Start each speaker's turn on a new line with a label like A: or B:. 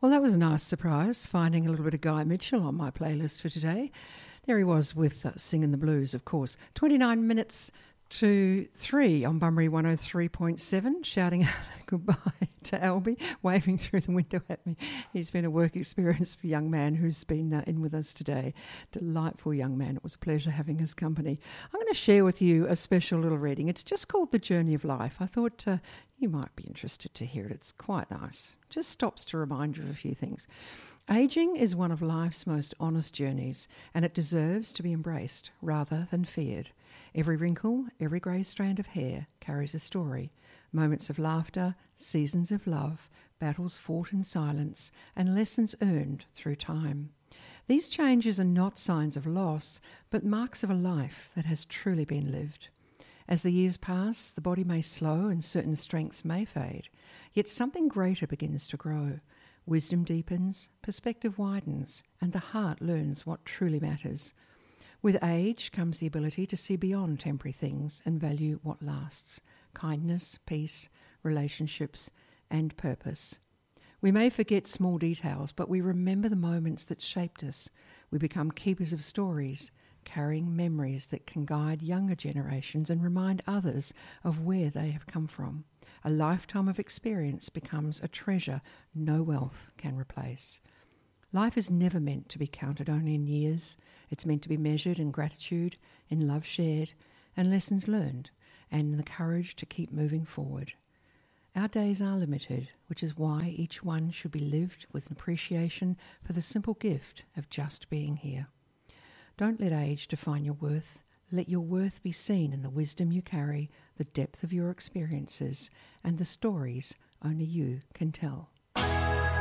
A: Well, that was a nice surprise, finding a little bit of Guy Mitchell on my playlist for today. There he was with Singing the Blues, of course. 29 minutes to 3 on Bunbury 103.7, shouting out goodbye to Albie, waving through the window at me. He's been a work experience for a young man who's been in with us today. Delightful young man. It was a pleasure having his company. I'm going to share with you a special little reading. It's just called The Journey of Life. I thought you might be interested to hear it. It's quite nice. Just stops to remind you of a few things. Aging is one of life's most honest journeys, and it deserves to be embraced rather than feared. Every wrinkle, every grey strand of hair carries a story. Moments of laughter, seasons of love, battles fought in silence, and lessons earned through time. These changes are not signs of loss, but marks of a life that has truly been lived. As the years pass, the body may slow and certain strengths may fade, yet something greater begins to grow. Wisdom deepens, perspective widens, and the heart learns what truly matters. With age comes the ability to see beyond temporary things and value what lasts: kindness, peace, relationships, and purpose. We may forget small details, but we remember the moments that shaped us. We become keepers of stories, carrying memories that can guide younger generations and remind others of where they have come from. A lifetime of experience becomes a treasure no wealth can replace. Life is never meant to be counted only in years. It's meant to be measured in gratitude, in love shared, and lessons learned, and in the courage to keep moving forward. Our days are limited, which is why each one should be lived with an appreciation for the simple gift of just being here. Don't let age define your worth. Let your worth be seen in the wisdom you carry, the depth of your experiences, and the stories only you can tell.